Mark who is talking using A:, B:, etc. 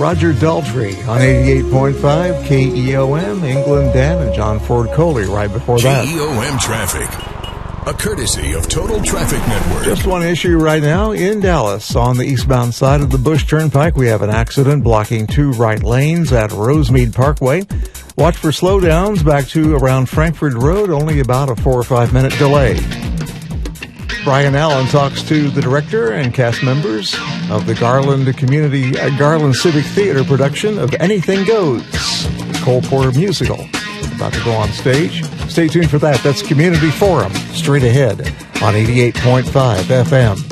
A: Roger Daltrey on 88.5 KEOM, England Dan and John Ford Coley right before that.
B: KEOM Traffic, a courtesy of Total Traffic Network.
A: Just one issue right now in Dallas. On the eastbound side of the Bush Turnpike, we have an accident blocking 2 right lanes at Rosemead Parkway. Watch for slowdowns back to around Frankford Road, only about a 4 or 5 minute delay. Brian Allen talks to the director and cast members of the Garland Civic Theater production of Anything Goes, the Cole Porter musical. About to go on stage. Stay tuned for that. That's Community Forum, straight ahead on 88.5 FM.